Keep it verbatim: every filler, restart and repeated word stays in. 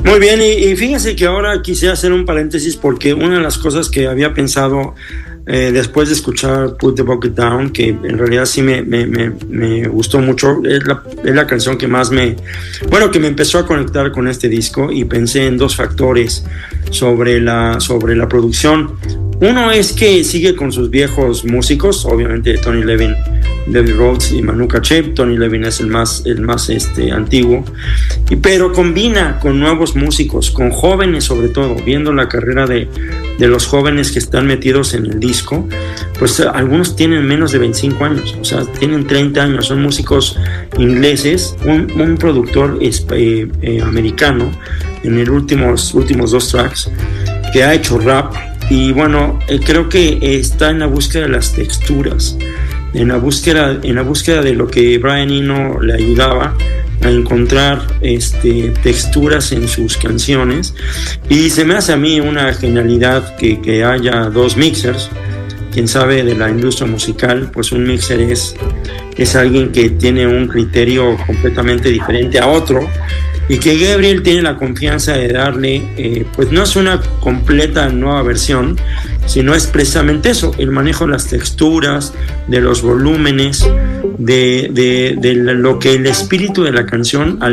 Muy bien, y, y fíjense que ahora quisiera hacer un paréntesis porque una de las cosas que había pensado eh, después de escuchar Put the Bucket Down, que en realidad sí me, me, me, me gustó mucho, es la, es la canción que más me, bueno, que me empezó a conectar con este disco, y pensé en dos factores sobre la, sobre la producción. Uno es que sigue con sus viejos músicos, obviamente Tony Levin, David Rhodes y Manu Katché. Tony Levin es el más, el más este, antiguo, y, pero combina con nuevos músicos, con jóvenes sobre todo, viendo la carrera de, de los jóvenes que están metidos en el disco, pues algunos tienen menos de veinticinco años, o sea, tienen treinta años, son músicos ingleses, un, un productor eh, eh, americano en los últimos, últimos dos tracks, que ha hecho rap. Y bueno, eh, creo que está en la búsqueda de las texturas, en la búsqueda, en la búsqueda de lo que Brian Eno le ayudaba a encontrar este, texturas en sus canciones. Y se me hace a mí una genialidad que, que haya dos mixers. Quien sabe de la industria musical, pues un mixer es, es alguien que tiene un criterio completamente diferente a otro, y que Gabriel tiene la confianza de darle, eh, pues no es una completa nueva versión, sino es precisamente eso, el manejo de las texturas, de los volúmenes, de, de, de lo que el espíritu de la canción al